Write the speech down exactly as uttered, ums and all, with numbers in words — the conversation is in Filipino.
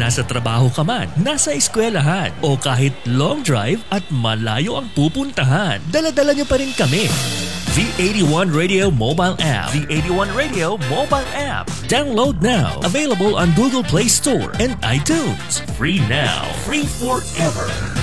nasa trabaho ka man, nasa eskwelahan, o kahit long drive at malayo ang pupuntahan, dala-dala niyo pa rin kami. V eighty-one Radio Mobile App. V eighty-one Radio Mobile App. Download now. Available on Google Play Store and iTunes. Free now. Free forever.